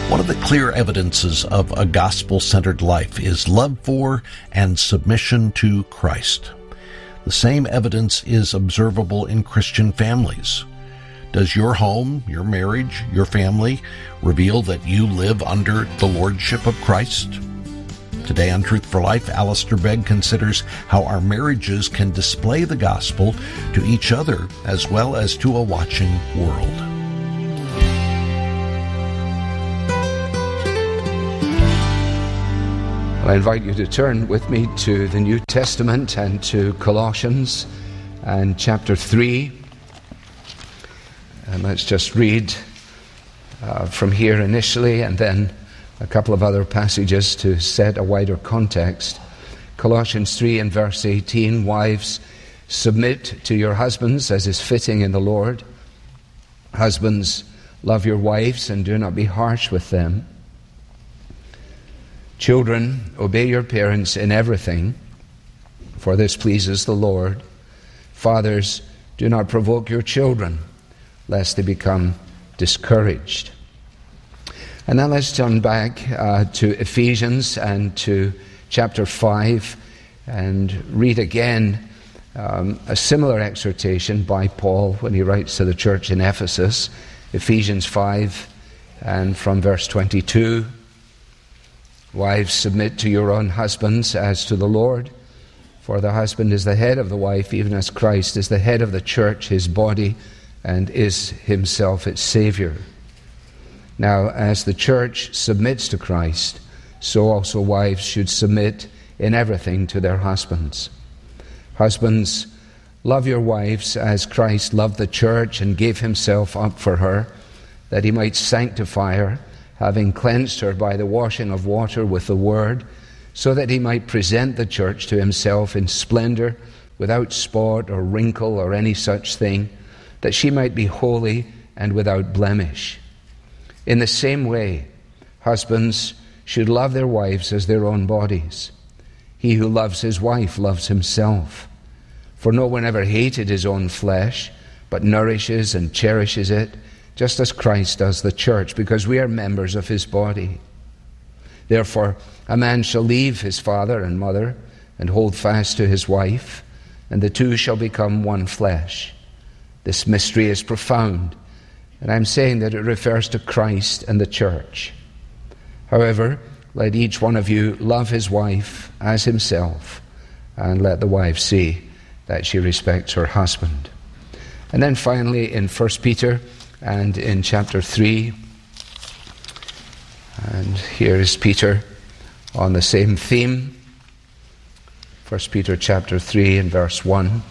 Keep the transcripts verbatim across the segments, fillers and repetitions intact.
One of the clear evidences of a gospel-centered life is love for and submission to Christ. The same evidence is observable in Christian families. Does your home, your marriage, your family reveal that you live under the lordship of Christ? Today on Truth for Life, Alistair Begg considers how our marriages can display the gospel to each other as well as to a watching world. I invite you to turn with me to the New Testament and to Colossians and chapter three. And let's just read uh, from here initially and then a couple of other passages to set a wider context. Colossians three and verse eighteen, wives, submit to your husbands as is fitting in the Lord. Husbands, love your wives and do not be harsh with them. Children, obey your parents in everything, for this pleases the Lord. Fathers, do not provoke your children, lest they become discouraged. And now let's turn back uh, to Ephesians and to chapter five and read again um, a similar exhortation by Paul when he writes to the church in Ephesus. Ephesians five and from verse twenty-two. Wives, submit to your own husbands as to the Lord, for the husband is the head of the wife, even as Christ is the head of the church, his body, and is himself its Savior. Now, as the church submits to Christ, so also wives should submit in everything to their husbands. Husbands, love your wives as Christ loved the church and gave himself up for her, that he might sanctify her, having cleansed her by the washing of water with the word, so that he might present the church to himself in splendor, without spot or wrinkle or any such thing, that she might be holy and without blemish. In the same way, husbands should love their wives as their own bodies. He who loves his wife loves himself. For no one ever hated his own flesh, but nourishes and cherishes it, just as Christ does the church, because we are members of his body. Therefore, a man shall leave his father and mother and hold fast to his wife, and the two shall become one flesh. This mystery is profound, and I'm saying that it refers to Christ and the church. However, let each one of you love his wife as himself, and let the wife see that she respects her husband. And then finally in First Peter and in chapter three, and here is Peter on the same theme. First Peter chapter three and verse one.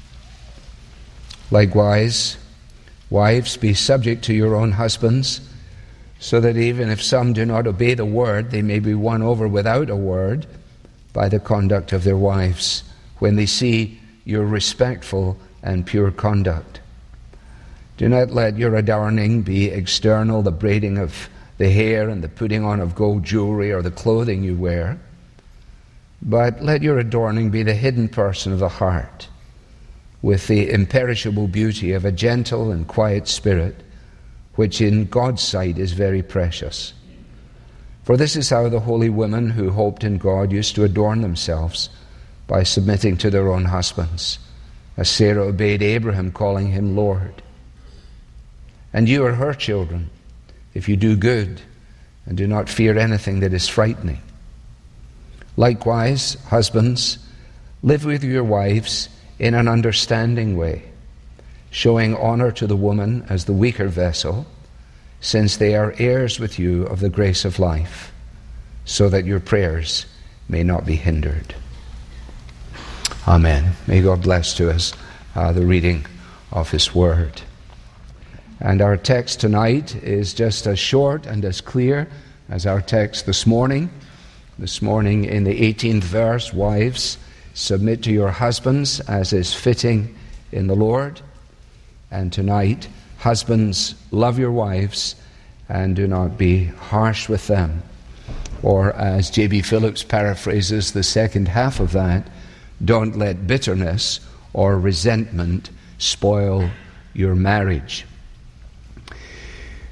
Likewise, wives, be subject to your own husbands, so that even if some do not obey the word, they may be won over without a word by the conduct of their wives, when they see your respectful and pure conduct. Do not let your adorning be external, the braiding of the hair and the putting on of gold jewelry or the clothing you wear, but let your adorning be the hidden person of the heart, with the imperishable beauty of a gentle and quiet spirit, which in God's sight is very precious. For this is how the holy women who hoped in God used to adorn themselves, by submitting to their own husbands, as Sarah obeyed Abraham, calling him Lord. And you are her children, if you do good and do not fear anything that is frightening. Likewise, husbands, live with your wives in an understanding way, showing honor to the woman as the weaker vessel, since they are heirs with you of the grace of life, so that your prayers may not be hindered. Amen. May God bless to us uh, the reading of his word. And our text tonight is just as short and as clear as our text this morning. This morning in the eighteenth verse, wives, submit to your husbands as is fitting in the Lord. And tonight, husbands, love your wives and do not be harsh with them. Or as J B Phillips paraphrases the second half of that, don't let bitterness or resentment spoil your marriage.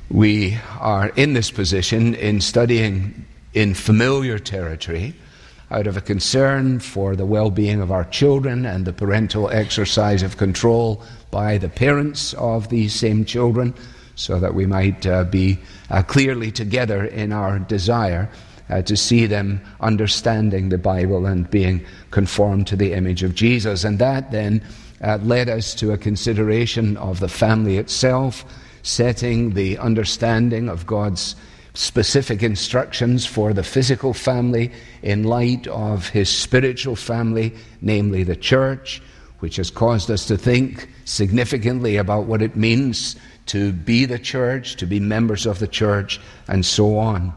We are in this position in studying in familiar territory out of a concern for the well-being of our children and the parental exercise of control by the parents of these same children, so that we might uh, be uh, clearly together in our desire uh, to see them understanding the Bible and being conformed to the image of Jesus. And that then uh, led us to a consideration of the family itself, setting the understanding of God's specific instructions for the physical family in light of his spiritual family, namely the church, which has caused us to think significantly about what it means to be the church, to be members of the church, and so on.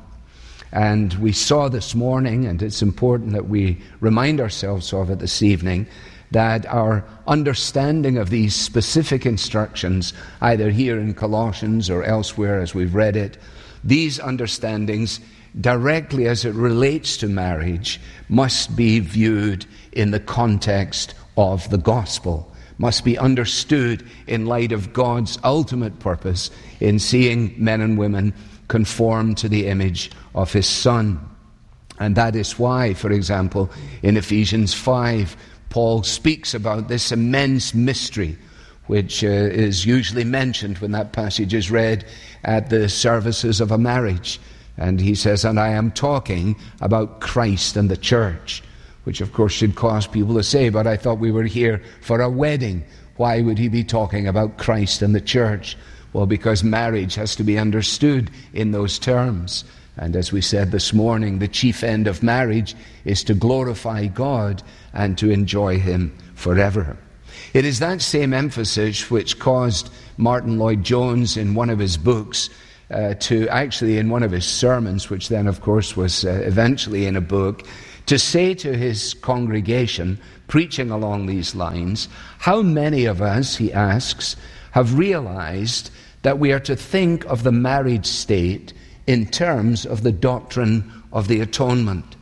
And we saw this morning, and it's important that we remind ourselves of it this evening, that our understanding of these specific instructions, either here in Colossians or elsewhere as we've read it, these understandings, directly as it relates to marriage, must be viewed in the context of the gospel, must be understood in light of God's ultimate purpose in seeing men and women conform to the image of his Son. And that is why, for example, in Ephesians five, Paul speaks about this immense mystery, which uh, is usually mentioned when that passage is read at the services of a marriage. And he says, and I am talking about Christ and the church, which of course should cause people to say, but I thought we were here for a wedding. Why would he be talking about Christ and the church? Well, because marriage has to be understood in those terms. And as we said this morning, the chief end of marriage is to glorify God and to enjoy him forever. It is that same emphasis which caused Martin Lloyd-Jones in one of his books uh, to actually in one of his sermons, which then of course was uh, eventually in a book, to say to his congregation, preaching along these lines, how many of us, he asks, have realized that we are to think of the married state in terms of the doctrine of the atonement?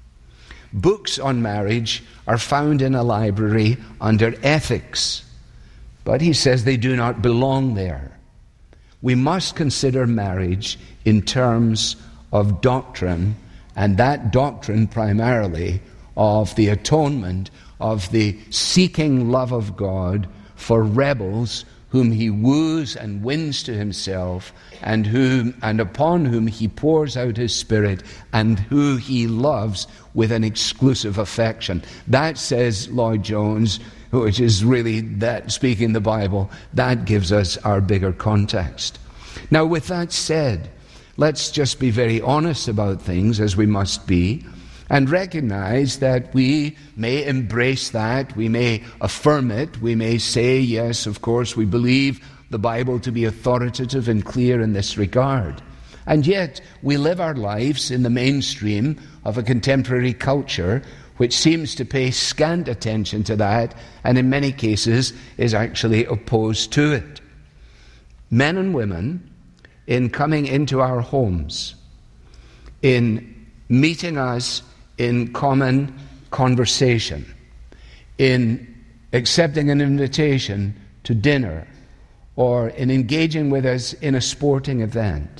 Books on marriage are found in a library under ethics, but he says they do not belong there. We must consider marriage in terms of doctrine, and that doctrine primarily of the atonement, of the seeking love of God for rebels whom he woos and wins to himself, and whom and upon whom he pours out his Spirit, and who he loves with an exclusive affection. That, says Lloyd-Jones, which is really that speaking the Bible, that gives us our bigger context. Now, with that said, let's just be very honest about things, as we must be, and recognize that we may embrace that, we may affirm it, we may say, yes, of course, we believe the Bible to be authoritative and clear in this regard. And yet, we live our lives in the mainstream of a contemporary culture which seems to pay scant attention to that, and in many cases is actually opposed to it. Men and women, in coming into our homes, in meeting us in common conversation, in accepting an invitation to dinner, or in engaging with us in a sporting event,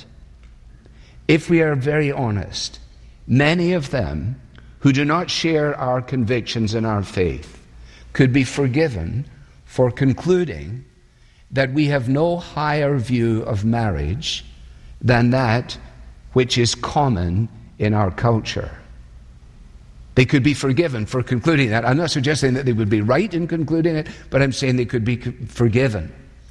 if we are very honest, many of them who do not share our convictions and our faith could be forgiven for concluding that we have no higher view of marriage than that which is common in our culture. They could be forgiven for concluding that. I'm not suggesting that they would be right in concluding it, but I'm saying they could be forgiven.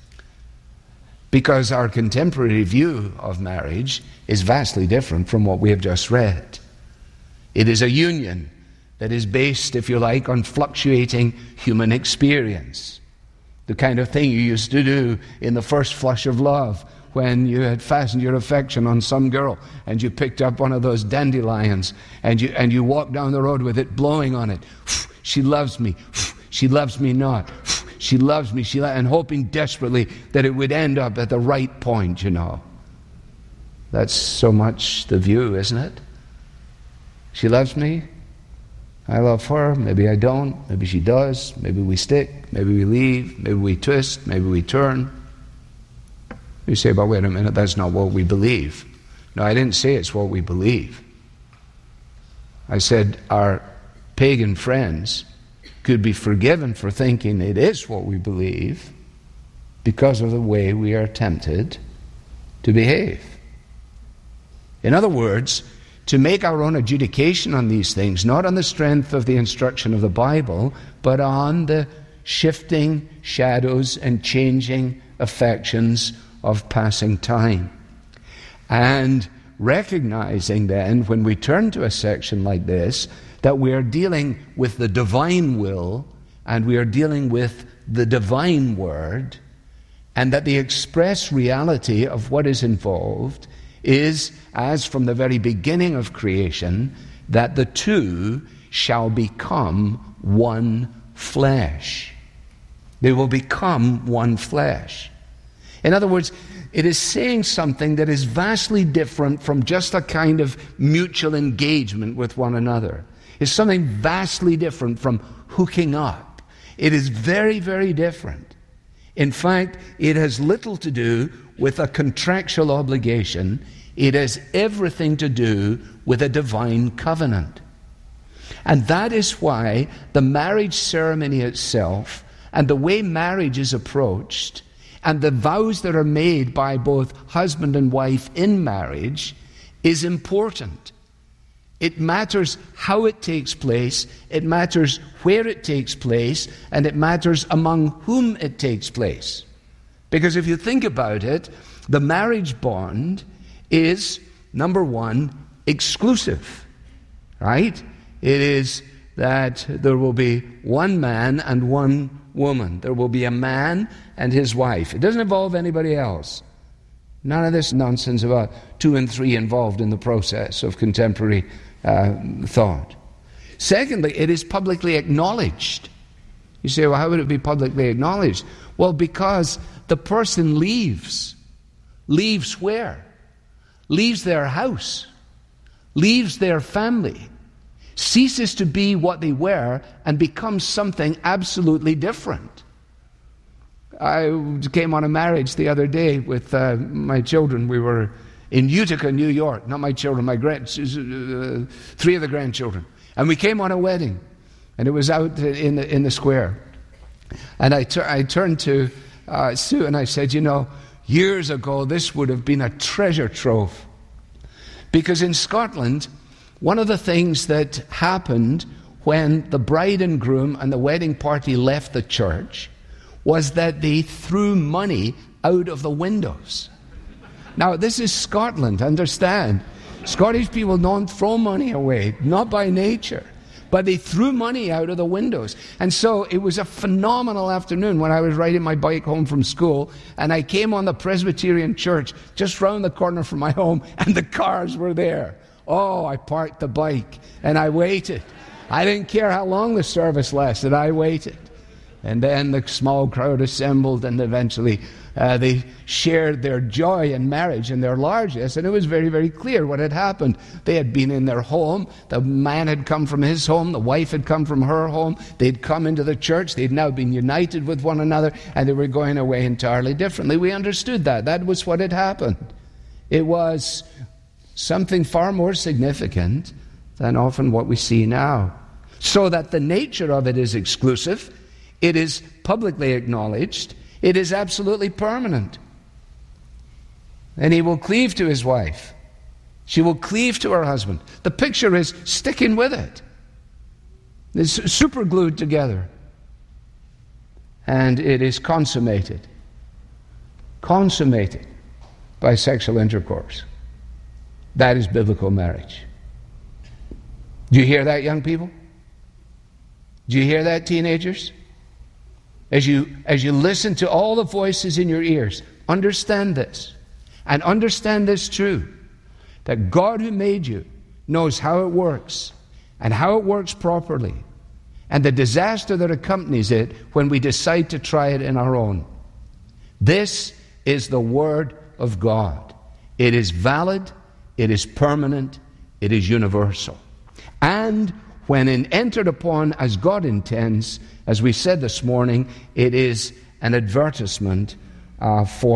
Because our contemporary view of marriage is vastly different from what we have just read. It is a union that is based, if you like, on fluctuating human experience. The kind of thing you used to do in the first flush of love, when you had fastened your affection on some girl and you picked up one of those dandelions and you and you walked down the road with it blowing on it. She loves me. She loves me not. She loves me. She lo-, and hoping desperately that it would end up at the right point, you know. That's so much the view, isn't it? She loves me. I love her. Maybe I don't. Maybe she does. Maybe we stick. Maybe we leave. Maybe we twist. Maybe we turn. You say, but wait a minute, that's not what we believe. No, I didn't say it's what we believe. I said our pagan friends could be forgiven for thinking it is what we believe because of the way we are tempted to behave. In other words, to make our own adjudication on these things, not on the strength of the instruction of the Bible, but on the shifting shadows and changing affections of passing time. And recognizing then, when we turn to a section like this, that we are dealing with the divine will and we are dealing with the divine word, and that the express reality of what is involved is, as from the very beginning of creation, that the two shall become one flesh. They will become one flesh. In other words, it is saying something that is vastly different from just a kind of mutual engagement with one another. It's something vastly different from hooking up. It is very, very different. In fact, it has little to do with a contractual obligation. It has everything to do with a divine covenant. And that is why the marriage ceremony itself and the way marriage is approached and the vows that are made by both husband and wife in marriage is important. It matters how it takes place, it matters where it takes place, and it matters among whom it takes place. Because if you think about it, the marriage bond is, number one, exclusive, right? It is that there will be one man and one woman. There will be a man and his wife. It doesn't involve anybody else. None of this nonsense about two and three involved in the process of contemporary uh, thought. Secondly, it is publicly acknowledged. You say, well, how would it be publicly acknowledged? Well, because the person leaves. Leaves where? Leaves their house. Leaves their family. Ceases to be what they were and becomes something absolutely different. I came on a marriage the other day with uh, my children. We were in Utica, New York. Not my children, my grand, uh, three of the grandchildren. And we came on a wedding, and it was out in the in the square. And I, tur- I turned to uh, Sue and I said, you know, years ago this would have been a treasure trove, because in Scotland, one of the things that happened when the bride and groom and the wedding party left the church was that they threw money out of the windows. Now, this is Scotland, understand. Scottish people don't throw money away, not by nature. But they threw money out of the windows. And so it was a phenomenal afternoon when I was riding my bike home from school, and I came on the Presbyterian church just round the corner from my home, and the cars were there. Oh, I parked the bike, and I waited. I didn't care how long the service lasted, I waited. And then the small crowd assembled, and eventually uh, they shared their joy in marriage and their largesse, and it was very, very clear what had happened. They had been in their home, the man had come from his home, the wife had come from her home, they'd come into the church, they'd now been united with one another, and they were going away entirely differently. We understood that. That was what had happened. It was something far more significant than often what we see now. So that the nature of it is exclusive, it is publicly acknowledged, it is absolutely permanent. And he will cleave to his wife. She will cleave to her husband. The picture is sticking with it. It's super glued together. And it is consummated. Consummated by sexual intercourse. That is biblical marriage. Do you hear that, young people? Do you hear that, teenagers? As you, as you listen to all the voices in your ears, understand this. And understand this too, that God who made you knows how it works, and how it works properly, and the disaster that accompanies it when we decide to try it in our own. This is the Word of God. It is valid, it is permanent, it is universal. And when entered upon as God intends, as we said this morning, it is an advertisement uh, for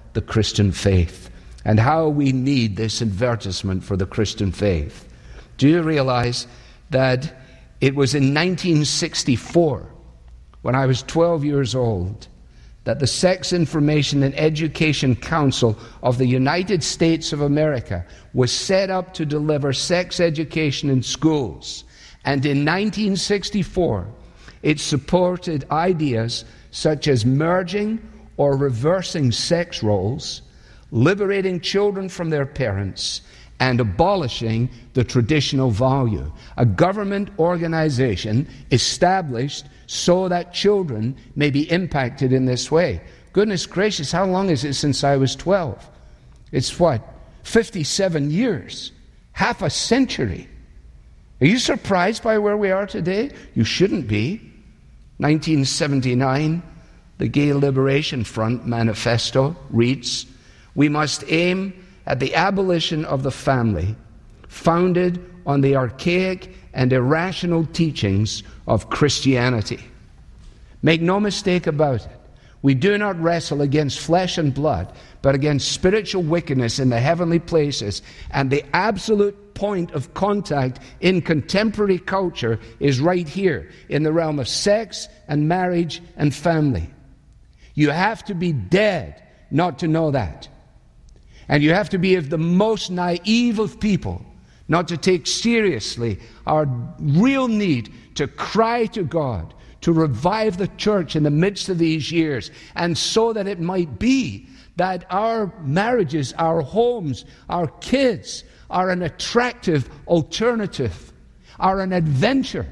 the Christian faith and how we need this advertisement for the Christian faith. Do you realize that it was in nineteen sixty-four, when I was twelve years old, that the Sex Information and Education Council of the United States of America was set up to deliver sex education in schools? And in nineteen sixty-four, it supported ideas such as merging or reversing sex roles, liberating children from their parents, and abolishing the traditional value. A government organization established so that children may be impacted in this way. Goodness gracious, how long is it since I was twelve? It's what? fifty-seven years. Half a century. Are you surprised by where we are today? You shouldn't be. nineteen seventy-nine, the Gay Liberation Front manifesto reads, "We must aim at the abolition of the family, founded on the archaic and irrational teachings of Christianity." Make no mistake about it. We do not wrestle against flesh and blood, but against spiritual wickedness in the heavenly places. And the absolute point of contact in contemporary culture is right here, in the realm of sex and marriage and family. You have to be dead not to know that. And you have to be of the most naive of people not to take seriously our real need to cry to God, to revive the church in the midst of these years, and so that it might be that our marriages, our homes, our kids are an attractive alternative, are an adventure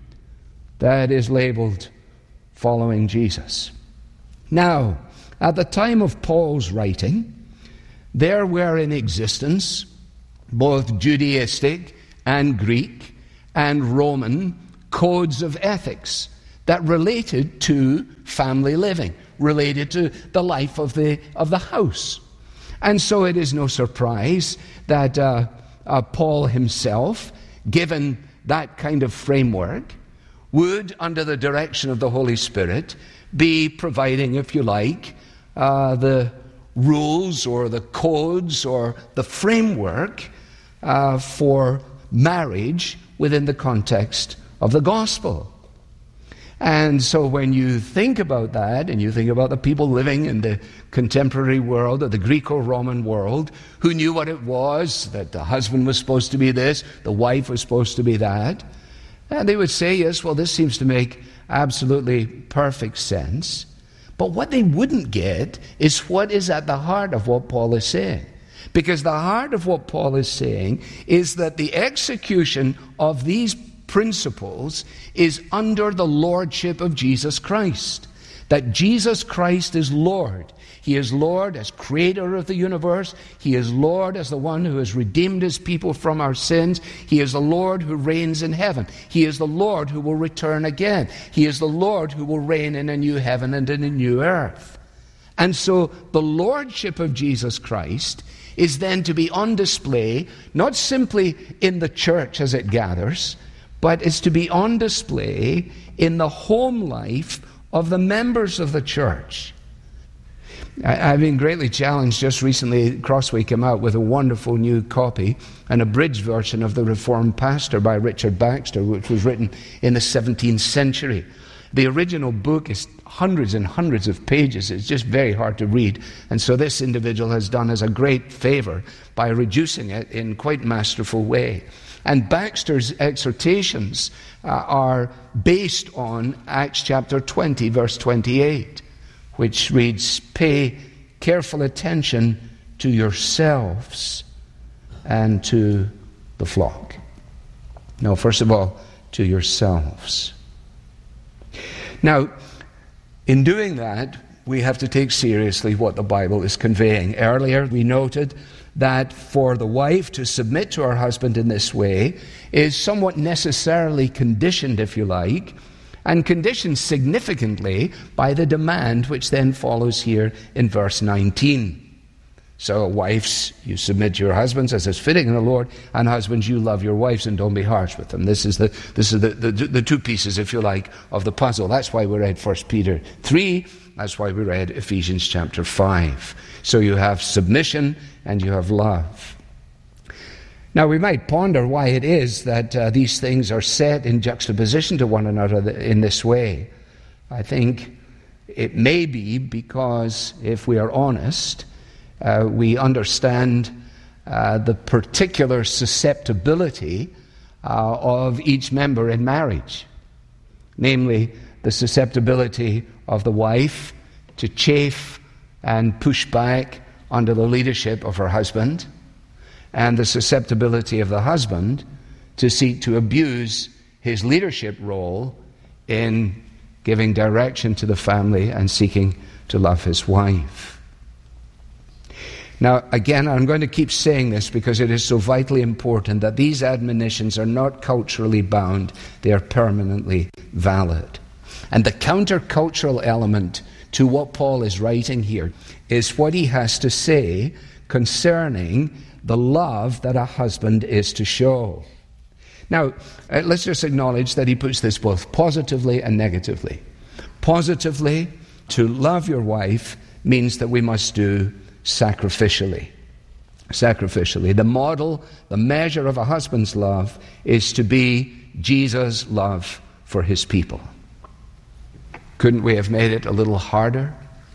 that is labeled following Jesus. Now, at the time of Paul's writing, there were in existence both Judaistic and Greek and Roman codes of ethics that related to family living, related to the life of the of the house. And so it is no surprise that uh, uh, Paul himself, given that kind of framework, would, under the direction of the Holy Spirit, be providing, if you like, uh, the rules or the codes or the framework uh, for marriage within the context of the gospel. And so when you think about that, and you think about the people living in the contemporary world, or the Greco-Roman world, who knew what it was, that the husband was supposed to be this, the wife was supposed to be that, and they would say, yes, well, this seems to make absolutely perfect sense. But what they wouldn't get is what is at the heart of what Paul is saying. Because the heart of what Paul is saying is that the execution of these principles is under the lordship of Jesus Christ. That Jesus Christ is Lord. He is Lord as creator of the universe. He is Lord as the one who has redeemed his people from our sins. He is the Lord who reigns in heaven. He is the Lord who will return again. He is the Lord who will reign in a new heaven and in a new earth. And so the lordship of Jesus Christ is then to be on display, not simply in the church as it gathers, but is to be on display in the home life of the members of the church. I've been greatly challenged. Just recently, Crossway came out with a wonderful new copy, an abridged version of The Reformed Pastor by Richard Baxter, which was written in the seventeenth century. The original book is hundreds and hundreds of pages. It's just very hard to read. And so this individual has done us a great favor by reducing it in quite masterful way. And Baxter's exhortations uh, are based on Acts chapter twenty, verse twenty-eight, which reads, "Pay careful attention to yourselves and to the flock." No, first of all, to yourselves. Now, in doing that, we have to take seriously what the Bible is conveying. Earlier, we noted that for the wife to submit to her husband in this way is somewhat necessarily conditioned, if you like, and conditioned significantly by the demand which then follows here in verse nineteen. So wives, you submit to your husbands as is fitting in the Lord, and husbands, you love your wives and don't be harsh with them. This is the this is the, the, the two pieces, if you like, of the puzzle. That's why we read First Peter three. That's why we read Ephesians chapter five. So you have submission and you have love. Now we might ponder why it is that uh, these things are set in juxtaposition to one another in this way. I think it may be because, if we are honest, uh, we understand uh, the particular susceptibility uh, of each member in marriage. Namely, the susceptibility of the wife to chafe and push back under the leadership of her husband, and the susceptibility of the husband to seek to abuse his leadership role in giving direction to the family and seeking to love his wife. Now, again, I'm going to keep saying this because it is so vitally important that these admonitions are not culturally bound, they are permanently valid. And the countercultural element to what Paul is writing here is what he has to say concerning the love that a husband is to show. Now, uh, let's just acknowledge that he puts this both positively and negatively. Positively, to love your wife means that we must do sacrificially. Sacrificially. The model, the measure of a husband's love is to be Jesus' love for his people. Couldn't we have made it a little harder?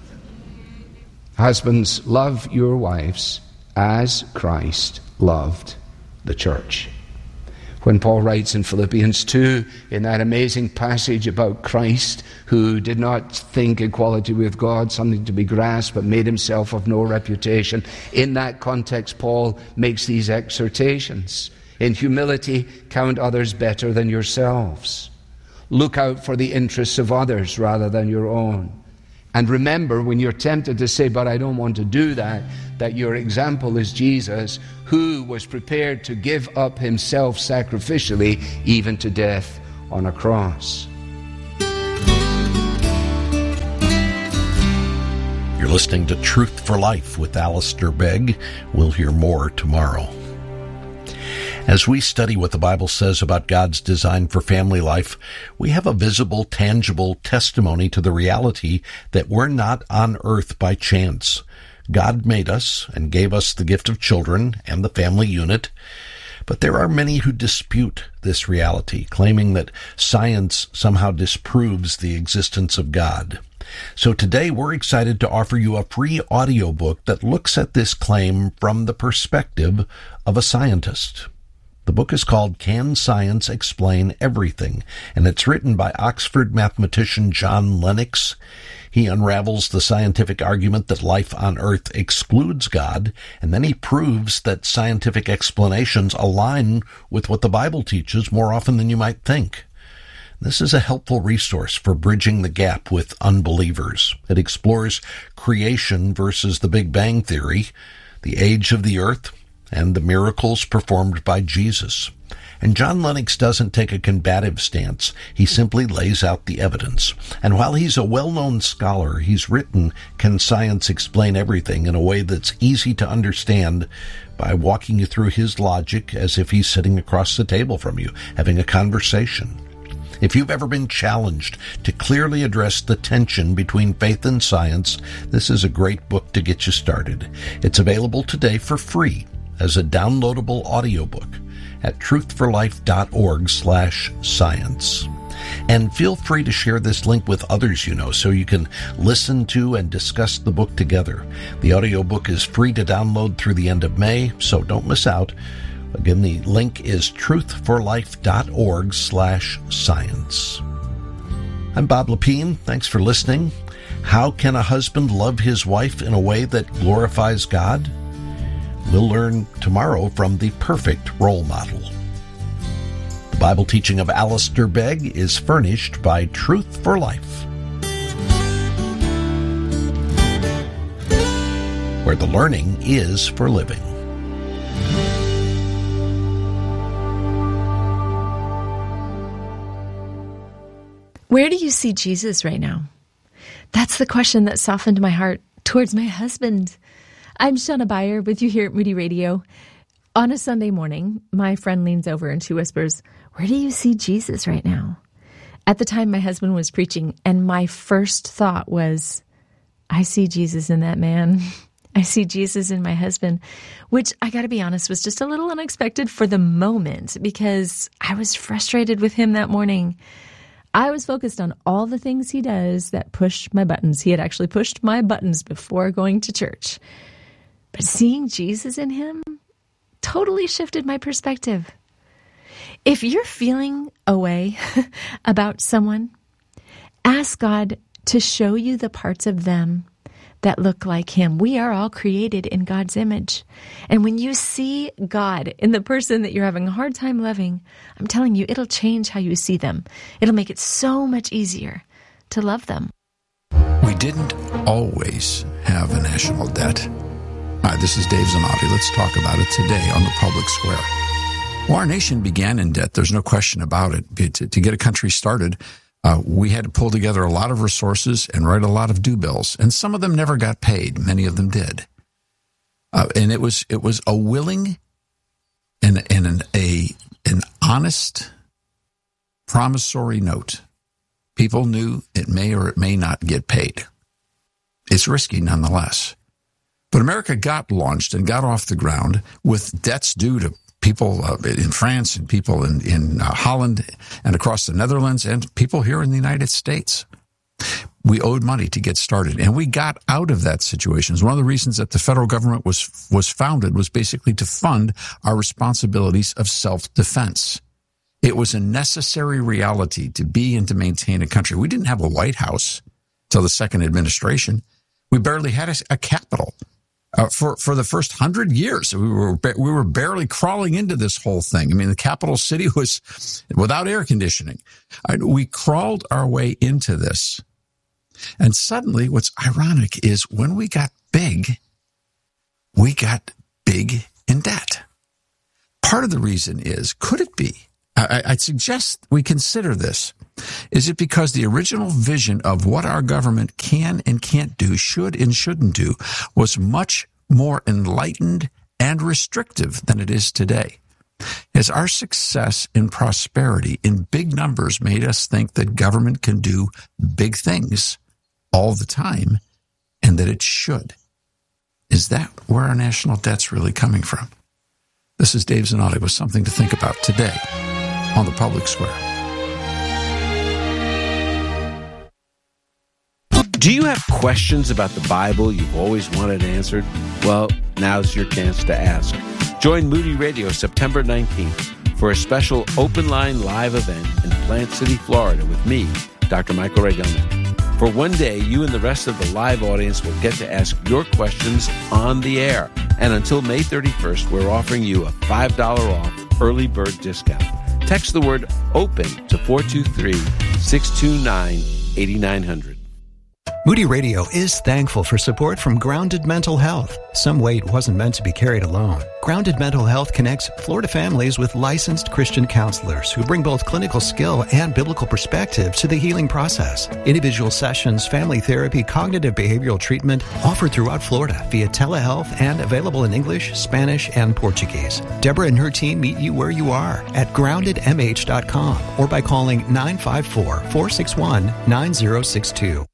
Husbands, love your wives as Christ loved the church. When Paul writes in Philippians two, in that amazing passage about Christ, who did not think equality with God something to be grasped, but made himself of no reputation, in that context, Paul makes these exhortations. In humility, count others better than yourselves. Look out for the interests of others rather than your own. And remember, when you're tempted to say, but I don't want to do that, that your example is Jesus, who was prepared to give up himself sacrificially, even to death on a cross. You're listening to Truth for Life with Alistair Begg. We'll hear more tomorrow. As we study what the Bible says about God's design for family life, we have a visible, tangible testimony to the reality that we're not on earth by chance. God made us and gave us the gift of children and the family unit, but there are many who dispute this reality, claiming that science somehow disproves the existence of God. So today we're excited to offer you a free audiobook that looks at this claim from the perspective of a scientist. The book is called Can Science Explain Everything? And it's written by Oxford mathematician John Lennox. He unravels the scientific argument that life on Earth excludes God, and then he proves that scientific explanations align with what the Bible teaches more often than you might think. This is a helpful resource for bridging the gap with unbelievers. It explores creation versus the Big Bang Theory, the age of the earth, and the miracles performed by Jesus. And John Lennox doesn't take a combative stance. He simply lays out the evidence. And while he's a well-known scholar, he's written Can Science Explain Everything? In a way that's easy to understand by walking you through his logic as if he's sitting across the table from you, having a conversation. If you've ever been challenged to clearly address the tension between faith and science, this is a great book to get you started. It's available today for free as a downloadable audiobook at truthforlife.org slash science. And feel free to share this link with others you know so you can listen to and discuss the book together. The audiobook is free to download through the end of May, so don't miss out. Again, the link is truthforlife.org slash science. I'm Bob Lepine. Thanks for listening. How can a husband love his wife in a way that glorifies God? We'll learn tomorrow from the perfect role model. The Bible teaching of Alistair Begg is furnished by Truth for Life, where the learning is for living. Where do you see Jesus right now? That's the question that softened my heart towards my husband. I'm Shauna Beyer with you here at Moody Radio. On a Sunday morning, my friend leans over and she whispers, "Where do you see Jesus right now?" At the time, my husband was preaching, and my first thought was, I see Jesus in that man. I see Jesus in my husband, which I got to be honest was just a little unexpected for the moment because I was frustrated with him that morning. I was focused on all the things he does that push my buttons. He had actually pushed my buttons before going to church. But seeing Jesus in him totally shifted my perspective. If you're feeling a way about someone, ask God to show you the parts of them that look like him. We are all created in God's image. And when you see God in the person that you're having a hard time loving, I'm telling you, it'll change how you see them. It'll make it so much easier to love them. We didn't always have a national debt. Hi, this is Dave Zanotti. Let's talk about it today on the Public Square. Well, our nation began in debt. There's no question about it. To, to get a country started, Uh, we had to pull together a lot of resources and write a lot of due bills, and some of them never got paid. Many of them did, uh, and it was it was a willing and and an a an honest promissory note. People knew it may or it may not get paid. It's risky nonetheless, but America got launched and got off the ground with debts due to people uh, in France and people in, in uh, Holland and across the Netherlands and people here in the United States. We owed money to get started, and we got out of that situation. One of the reasons that the federal government was was founded was basically to fund our responsibilities of self-defense. It was a necessary reality to be and to maintain a country. We didn't have a White House till the second administration. We barely had a, a capital. Uh, for, for the first hundred years, we were we were barely crawling into this whole thing. I mean, the capital city was without air conditioning. I, we crawled our way into this. And suddenly, what's ironic is when we got big, we got big in debt. Part of the reason is, could it be, I, I'd suggest we consider this, is it because the original vision of what our government can and can't do, should and shouldn't do, was much more enlightened and restrictive than it is today? Has our success in prosperity in big numbers made us think that government can do big things all the time and that it should? Is that where our national debt's really coming from? This is Dave Zanotti with something to think about today on the Public Square. Do you have questions about the Bible you've always wanted answered? Well, now's your chance to ask. Join Moody Radio September nineteenth for a special open line live event in Plant City, Florida with me, Doctor Michael Regelman. For one day, you and the rest of the live audience will get to ask your questions on the air. And until May thirty-first, we're offering you a five dollars off early bird discount. Text the word OPEN to four two three, six two nine, eight nine zero zero. Moody Radio is thankful for support from Grounded Mental Health. Some weight wasn't meant to be carried alone. Grounded Mental Health connects Florida families with licensed Christian counselors who bring both clinical skill and biblical perspective to the healing process. Individual sessions, family therapy, cognitive behavioral treatment offered throughout Florida via telehealth and available in English, Spanish, and Portuguese. Deborah and her team meet you where you are at grounded m h dot com or by calling nine five four, four six one, nine zero six two.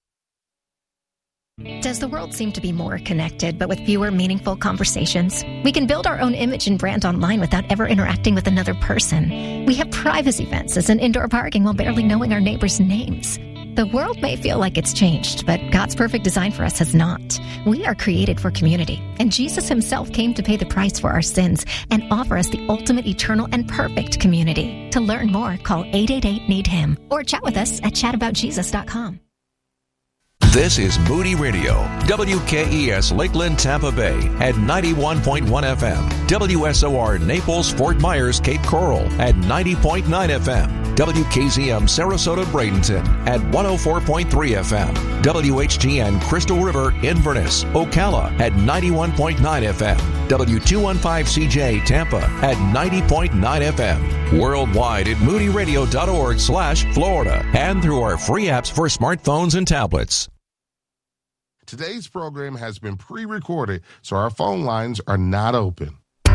Does the world seem to be more connected, but with fewer meaningful conversations? We can build our own image and brand online without ever interacting with another person. We have privacy fences and indoor parking while barely knowing our neighbors' names. The world may feel like it's changed, but God's perfect design for us has not. We are created for community, and Jesus himself came to pay the price for our sins and offer us the ultimate, eternal, and perfect community. To learn more, call eight eight eight, need him or chat with us at chat about jesus dot com. This is Moody Radio, W K E S Lakeland, Tampa Bay at ninety-one point one F M, W S O R Naples, Fort Myers, Cape Coral at ninety point nine F M, W K Z M Sarasota, Bradenton at one oh four point three F M, W H T N Crystal River, Inverness, Ocala at ninety-one point nine F M, W two fifteen C J Tampa at ninety point nine F M, worldwide at moody radio dot org slash Florida and through our free apps for smartphones and tablets. Today's program has been pre-recorded, so our phone lines are not open.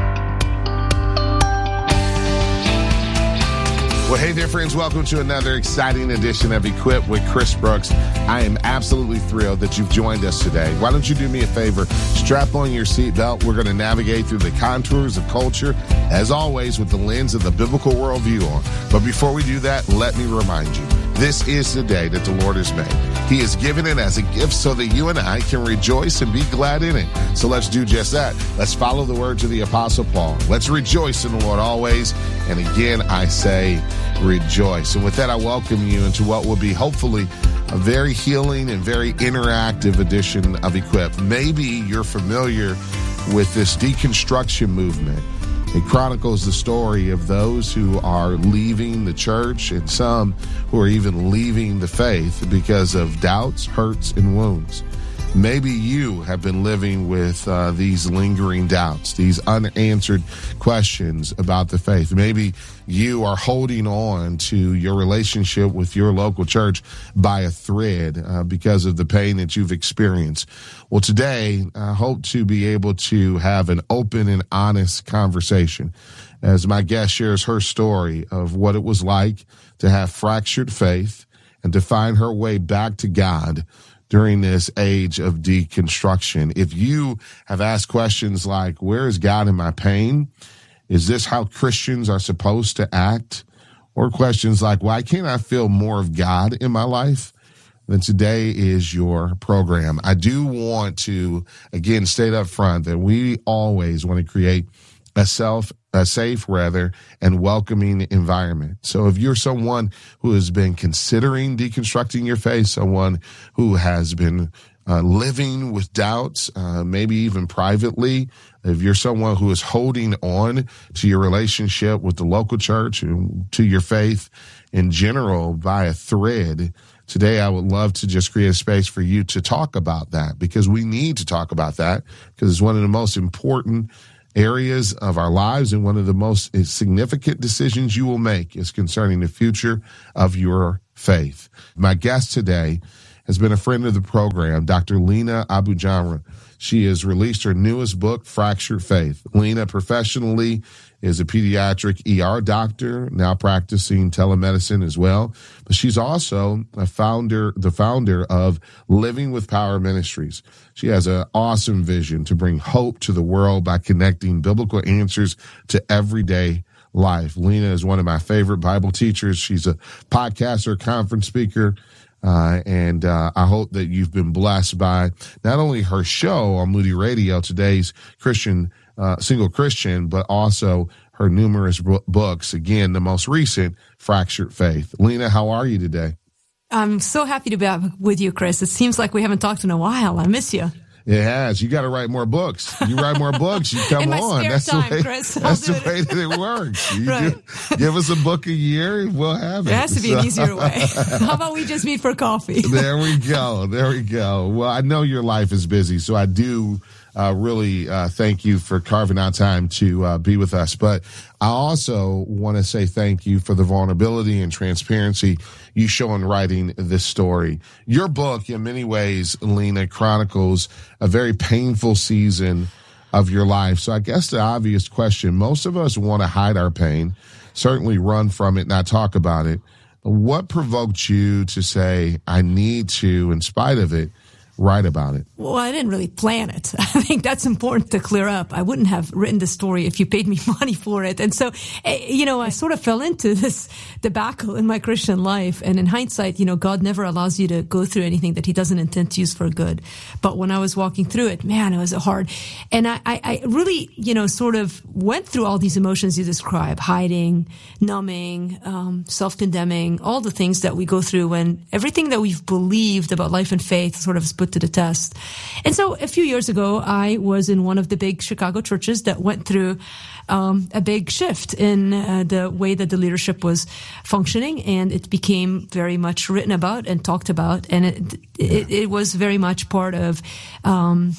Well, hey there, friends. Welcome to another exciting edition of Equip with Chris Brooks. I am absolutely thrilled that you've joined us today. Why don't you do me a favor? Strap on your seatbelt. We're going to navigate through the contours of culture, as always, with the lens of the biblical worldview on. But before we do that, let me remind you, this is the day that the Lord has made. He has given it as a gift so that you and I can rejoice and be glad in it. So let's do just that. Let's follow the words of the Apostle Paul. Let's rejoice in the Lord always. And again, I say rejoice. And with that, I welcome you into what will be hopefully a very healing and very interactive edition of Equip. Maybe you're familiar with this deconstruction movement. It chronicles the story of those who are leaving the church and some who are even leaving the faith because of doubts, hurts, and wounds. Maybe you have been living with uh, these lingering doubts, these unanswered questions about the faith. Maybe you are holding on to your relationship with your local church by a thread uh, because of the pain that you've experienced. Well, today, I hope to be able to have an open and honest conversation as my guest shares her story of what it was like to have fractured faith and to find her way back to God during this age of deconstruction. If you have asked questions like, where is God in my pain? Is this how Christians are supposed to act? Or questions like, why can't I feel more of God in my life? Then today is your program. I do want to, again, state up front that we always want to create a self, a safe rather, and welcoming environment. So if you're someone who has been considering deconstructing your faith, someone who has been uh, living with doubts, uh, maybe even privately, if you're someone who is holding on to your relationship with the local church and to your faith in general by a thread, today I would love to just create a space for you to talk about that, because we need to talk about that, because it's one of the most important areas of our lives, and one of the most significant decisions you will make is concerning the future of your faith. My guest today has been a friend of the program, Doctor Lena Abujamra. She has released her newest book, Fractured Faith. Lena professionally is a pediatric E R doctor, now practicing telemedicine as well. But she's also a founder, the founder of Living with Power Ministries. She has an awesome vision to bring hope to the world by connecting biblical answers to everyday life. Lena is one of my favorite Bible teachers. She's a podcaster, conference speaker. Uh, and uh, I hope that you've been blessed by not only her show on Moody Radio, today's Christian, uh, Single Christian, but also her numerous b- books. Again, the most recent, Fractured Faith. Lena, how are you today? I'm so happy to be back with you, Chris. It seems like we haven't talked in a while. I miss you. It has. You got to write more books. You write more books, you come in my on. Spare That's time, the way, Chris. that's the way that it works. You Right. give, give us a book a year, we'll have it. It has to be So- an easier way. How about we just meet for coffee? There we go. There we go. Well, I know your life is busy, so I do uh, really uh, thank you for carving out time to uh, be with us. But I also want to say thank you for the vulnerability and transparency you show in writing this story. Your book, in many ways, Lena, chronicles a very painful season of your life. So I guess the obvious question, most of us want to hide our pain, certainly run from it, not talk about it. What provoked you to say, I need to, in spite of it, write about it? Well, I didn't really plan it. I think that's important to clear up. I wouldn't have written the story if you paid me money for it. And so, you know, I sort of fell into this debacle in my Christian life. And in hindsight, you know, God never allows you to go through anything that he doesn't intend to use for good. But when I was walking through it, man, it was hard. And I, I, I really, you know, sort of went through all these emotions you describe: hiding, numbing, um, self-condemning, all the things that we go through when everything that we've believed about life and faith sort of is put to the test. And so a few years ago, I was in one of the big Chicago churches that went through um, a big shift in uh, the way that the leadership was functioning, and it became very much written about and talked about, and it it, it was very much part of um,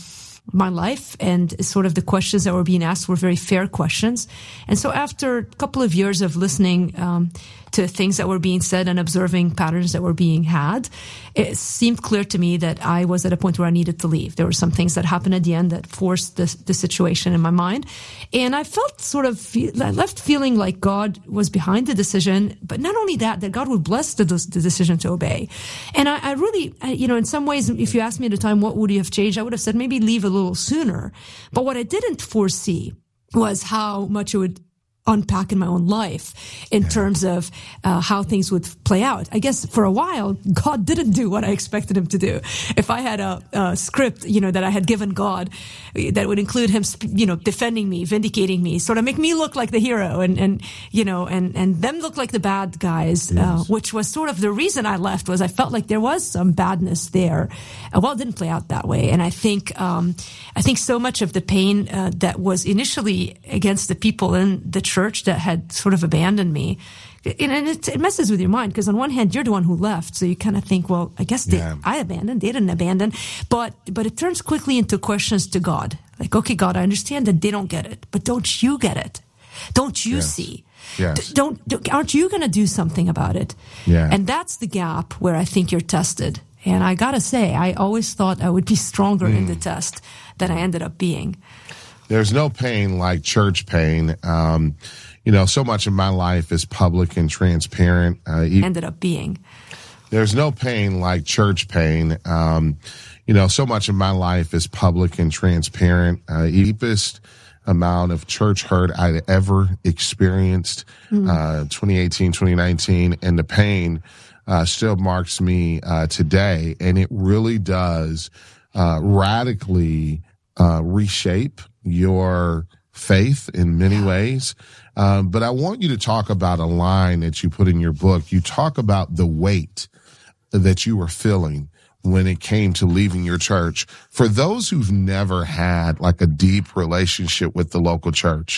my life, and sort of the questions that were being asked were very fair questions. And so after a couple of years of listening um, to things that were being said and observing patterns that were being had, it seemed clear to me that I was at a point where I needed to leave. There were some things that happened at the end that forced the, the situation in my mind. And I felt sort of, I left feeling like God was behind the decision, but not only that, that God would bless the, the decision to obey. And I, I really, I, you know, in some ways, if you asked me at the time, what would you have changed? I would have said maybe leave a little sooner. But what I didn't foresee was how much it would unpack in my own life in yeah. terms of uh, how things would play out. I guess for a while, God didn't do what I expected him to do. If I had a, a script, you know, that I had given God that would include him, you know, defending me, vindicating me, sort of make me look like the hero and, and you know, and, and them look like the bad guys, yes. uh, which was sort of the reason I left, was I felt like there was some badness there. Uh, well, it didn't play out that way. And I think, um, I think so much of the pain uh, that was initially against the people in the church that had sort of abandoned me, and it, it messes with your mind, because on one hand you're the one who left, so you kind of think, well, I guess they, yeah. I abandoned, they didn't abandon, but but it turns quickly into questions to God, like, okay, God, I understand that they don't get it, but don't you get it? Don't you yes. see? Yes. D- don't, don't aren't you going to do something about it? Yeah. And that's the gap where I think you're tested. And I gotta say, I always thought I would be stronger mm. in the test than I ended up being. There's no pain like church pain. Um, you know, so much of my life is public and transparent. Uh, e- ended up being. There's no pain like church pain. Um, you know, so much of my life is public and transparent. Uh, deepest amount of church hurt I'd ever experienced, mm. uh, twenty eighteen, twenty nineteen, and the pain uh, still marks me uh, today. And it really does uh, radically uh, reshape your faith in many ways. Um, but I want you to talk about a line that you put in your book. You talk about the weight that you were feeling when it came to leaving your church. For those who've never had like a deep relationship with the local church,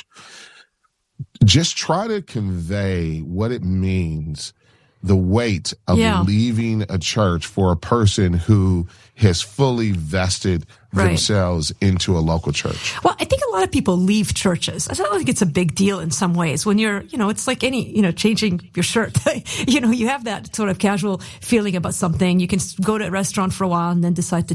just try to convey what it means, the weight of yeah. leaving a church for a person who has fully vested right. themselves into a local church. Well, I think a lot of people leave churches. I don't think it's a big deal in some ways. When you're, you know, it's like any, you know, changing your shirt. You know, you have that sort of casual feeling about something. You can go to a restaurant for a while and then decide to